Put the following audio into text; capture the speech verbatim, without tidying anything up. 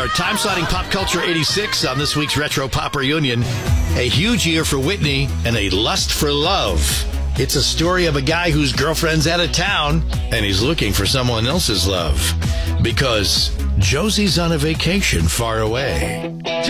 our time-slotting Pop Culture eighty-six on this week's Retro Pop Reunion. A huge year for Whitney and a lust for love. It's a story of a guy whose girlfriend's out of town and he's looking for someone else's love because Josie's on a vacation far away.